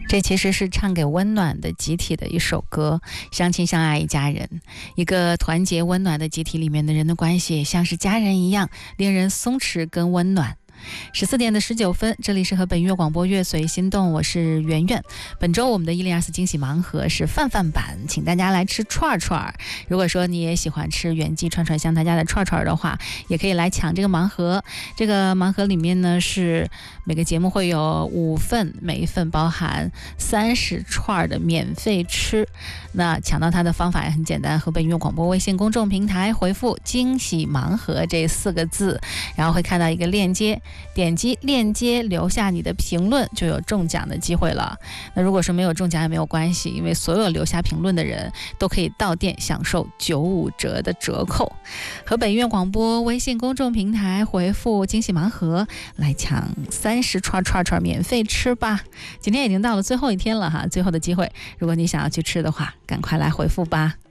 这其实是唱给温暖的集体的一首歌，相亲相爱一家人，一个团结温暖的集体里面的人的关系像是家人一样，令人松弛跟温暖。14点19分，这里是和本音乐广播乐随心动，我是圆圆。本周我们的102惊喜盲盒是饭饭版，请大家来吃串串。如果说你也喜欢吃元记串串香他家的串串的话，也可以来抢这个盲盒。这个盲盒里面呢是每个节目会有5份，每一份包含30串的免费吃。那抢到它的方法也很简单，和本音乐广播微信公众平台回复惊喜盲盒这4个字，然后会看到一个链接，点击链接留下你的评论，就有中奖的机会了。那如果说没有中奖也没有关系，因为所有留下评论的人都可以到店享受95折的折扣。和本音乐广播微信公众平台回复惊喜盲盒来抢30串免费吃吧。今天已经到了最后一天了哈，最后的机会，如果你想要去吃的话，赶快来回复吧。